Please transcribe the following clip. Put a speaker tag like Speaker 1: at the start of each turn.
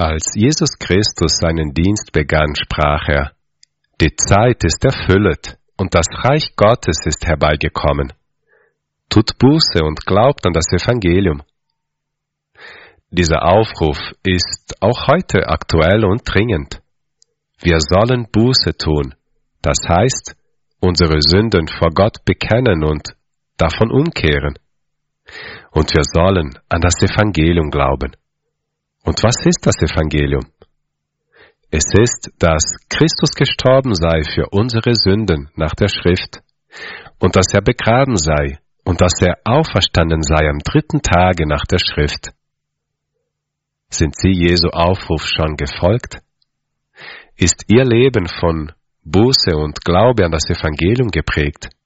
Speaker 1: Als Jesus Christus seinen Dienst begann, sprach er: Die Zeit ist erfüllet und das Reich Gottes ist herbeigekommen. Tut Buße und glaubt an das Evangelium. Dieser Aufruf ist auch heute aktuell und dringend. Wir sollen Buße tun, das heißt, unsere Sünden vor Gott bekennen und davon umkehren. Und wir sollen an das Evangelium glauben. Und was ist das Evangelium? Es ist, dass Christus gestorben sei für unsere Sünden nach der Schrift und dass er begraben sei und dass er auferstanden sei am 3. Tage nach der Schrift. Sind Sie Jesu Aufruf schon gefolgt? Ist Ihr Leben von Buße und Glaube an das Evangelium geprägt?